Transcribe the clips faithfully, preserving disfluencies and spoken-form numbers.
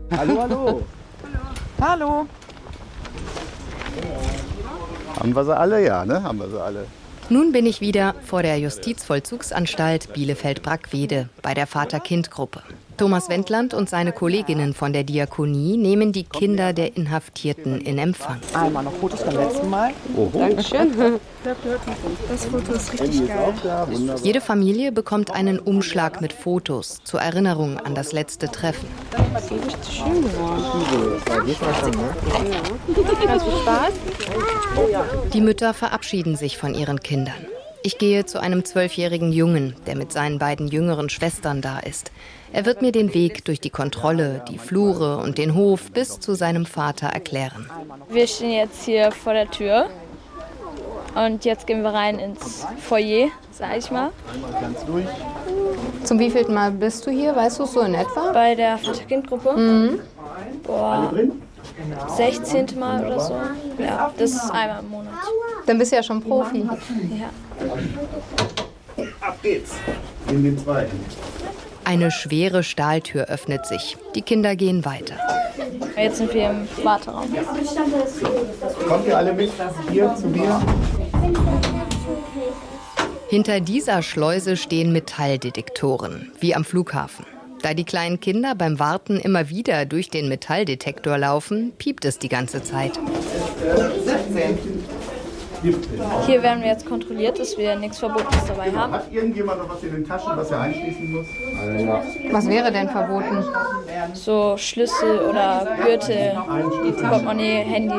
Hallo, hallo. Hallo. Haben wir sie alle? Ja, ne? Haben wir sie alle. Nun bin ich wieder vor der Justizvollzugsanstalt Bielefeld-Brackwede bei der Vater-Kind-Gruppe. Thomas Wendland und seine Kolleginnen von der Diakonie nehmen die Kinder der Inhaftierten in Empfang. Einmal noch Fotos vom letzten Mal. Oho. Dankeschön. Das Foto ist richtig geil. Jede Familie bekommt einen Umschlag mit Fotos zur Erinnerung an das letzte Treffen. Das ist richtig schön geworden. Ganz viel Spaß. Die Mütter verabschieden sich von ihren Kindern. Ich gehe zu einem zwölfjährigen Jungen, der mit seinen beiden jüngeren Schwestern da ist. Er wird mir den Weg durch die Kontrolle, die Flure und den Hof bis zu seinem Vater erklären. Wir stehen jetzt hier vor der Tür und jetzt gehen wir rein ins Foyer, sag ich mal. Ganz durch. Zum wievielten Mal bist du hier? Weißt du es so in etwa? Bei der Vater-Kind-Gruppe. Mhm. Boah, sechzehnte Mal oder so. Ja, das ist einmal im Monat. Dann bist du ja schon Profi. Ja. Ab geht's. In den zweiten. Eine schwere Stahltür öffnet sich. Die Kinder gehen weiter. Jetzt sind wir im Warteraum. Kommt ihr alle mit hier zu mir? Hinter dieser Schleuse stehen Metalldetektoren, wie am Flughafen. Da die kleinen Kinder beim Warten immer wieder durch den Metalldetektor laufen, piept es die ganze Zeit. Hier werden wir jetzt kontrolliert, dass wir nichts Verbotenes dabei haben. Hat irgendjemand noch was in den Taschen, was er einschließen muss? Was wäre denn verboten? So Schlüssel oder Gürtel, Portemonnaie, Handy.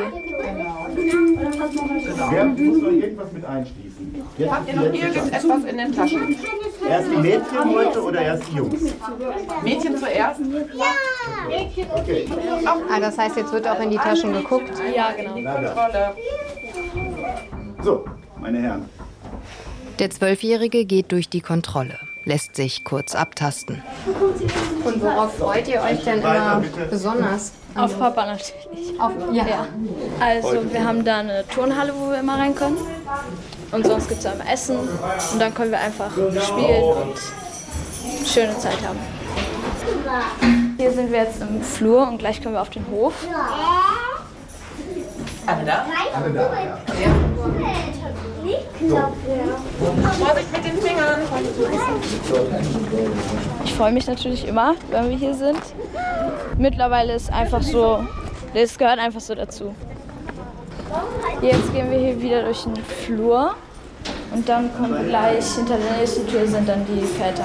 Wer muss noch irgendwas mit einschließen? Jetzt Habt ihr noch irgendetwas in den Taschen? erst die Mädchen heute oder erst die Jungs? Mädchen zuerst? Okay. Ah, das heißt, jetzt wird auch in die Taschen geguckt. Ja, genau. Kontrolle. So, meine Herren. Der Zwölfjährige geht durch die Kontrolle, lässt sich kurz abtasten. Und worauf freut ihr euch denn immer besonders? Auf Papa natürlich. Auf, ja. Ja. Also wir haben da eine Turnhalle, wo wir immer rein können. Und sonst gibt es immer Essen. Und dann können wir einfach spielen und schöne Zeit haben. Hier sind wir jetzt im Flur und gleich können wir auf den Hof. Alle da? Alle da, ja. Vorsicht mit den Fingern. Ich freue mich natürlich immer, wenn wir hier sind. Mittlerweile ist einfach so, das gehört einfach so dazu. Jetzt gehen wir hier wieder durch den Flur und dann kommen gleich hinter der nächsten Tür sind dann die Väter.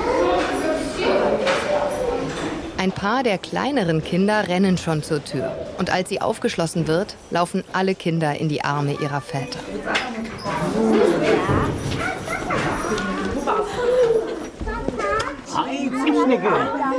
Ein paar der kleineren Kinder rennen schon zur Tür. Und als sie aufgeschlossen wird, laufen alle Kinder in die Arme ihrer Väter. Hi, Zuschnicke.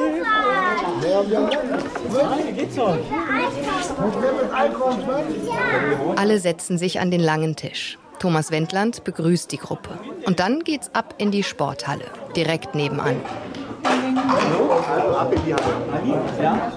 Alle setzen sich an den langen Tisch. Thomas Wendland begrüßt die Gruppe. Und dann geht's ab in die Sporthalle, direkt nebenan. Also ab in die Halle. Ja?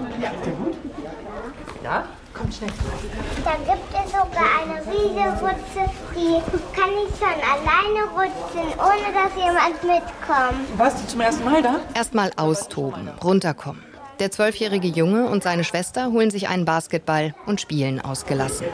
Ja? Kommt schnell. Da gibt es sogar eine Riesenrutsche, die kann ich schon alleine rutschen, ohne dass jemand mitkommt. Warst du zum ersten Mal da? Erstmal austoben, runterkommen. Der zwölfjährige Junge und seine Schwester holen sich einen Basketball und spielen ausgelassen.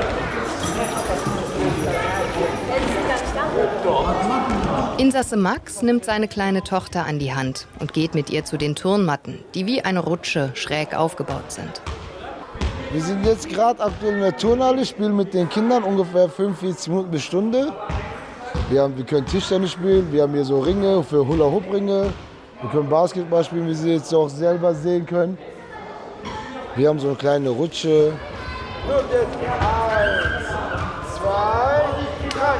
Insasse Max nimmt seine kleine Tochter an die Hand und geht mit ihr zu den Turnmatten, die wie eine Rutsche schräg aufgebaut sind. Wir sind jetzt gerade aktuell in der Turnhalle, spielen mit den Kindern ungefähr fünfundvierzig Minuten bis Stunde. Wir, haben, wir können Tischtennis spielen, wir haben hier so Ringe für Hula-Hoop-Ringe. Wir können Basketball spielen, wie Sie jetzt auch selber sehen können. Wir haben so eine kleine Rutsche. Und jetzt eins, zwei, drei.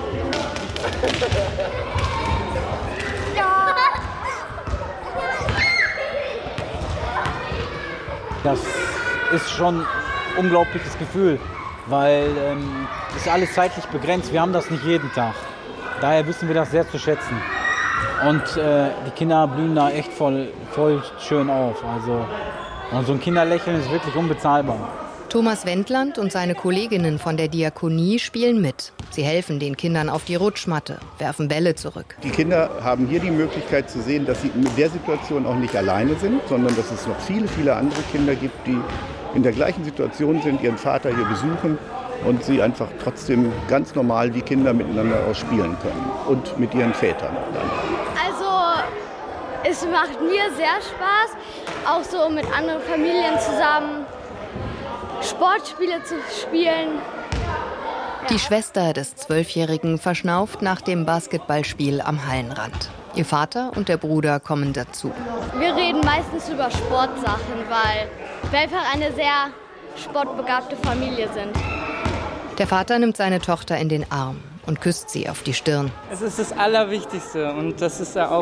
Das ist schon ein unglaubliches Gefühl, weil ähm, das ist alles zeitlich begrenzt. Wir haben das nicht jeden Tag. Daher wissen wir das sehr zu schätzen. Und äh, die Kinder blühen da echt voll, voll schön auf. Also, und so ein Kinderlächeln ist wirklich unbezahlbar. Thomas Wendland und seine Kolleginnen von der Diakonie spielen mit. Sie helfen den Kindern auf die Rutschmatte, werfen Bälle zurück. Die Kinder haben hier die Möglichkeit zu sehen, dass sie in der Situation auch nicht alleine sind, sondern dass es noch viele, viele andere Kinder gibt, die in der gleichen Situation sind, ihren Vater hier besuchen und sie einfach trotzdem ganz normal wie Kinder miteinander ausspielen können und mit ihren Vätern dann. Also es macht mir sehr Spaß, auch so mit anderen Familien zusammen Sportspiele zu spielen. Die Schwester des Zwölfjährigen verschnauft nach dem Basketballspiel am Hallenrand. Ihr Vater und der Bruder kommen dazu. Wir reden meistens über Sportsachen, weil wir einfach eine sehr sportbegabte Familie sind. Der Vater nimmt seine Tochter in den Arm und küsst sie auf die Stirn. Es ist das Allerwichtigste und das ist ja auch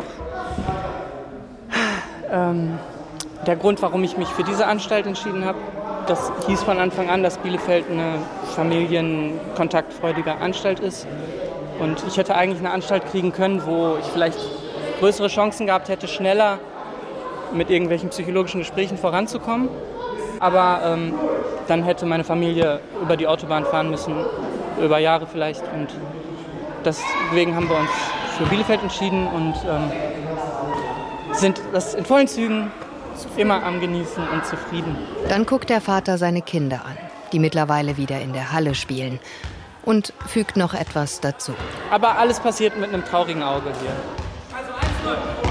ähm, der Grund, warum ich mich für diese Anstalt entschieden habe. Das hieß von Anfang an, dass Bielefeld eine familienkontaktfreudige Anstalt ist. Und ich hätte eigentlich eine Anstalt kriegen können, wo ich vielleicht größere Chancen gehabt hätte, schneller mit irgendwelchen psychologischen Gesprächen voranzukommen. Aber ähm, dann hätte meine Familie über die Autobahn fahren müssen, über Jahre vielleicht. Und deswegen haben wir uns für Bielefeld entschieden und ähm, sind das in vollen Zügen immer am Genießen und zufrieden. Dann guckt der Vater seine Kinder an, die mittlerweile wieder in der Halle spielen, und fügt noch etwas dazu. Aber alles passiert mit einem traurigen Auge hier. Also eins null.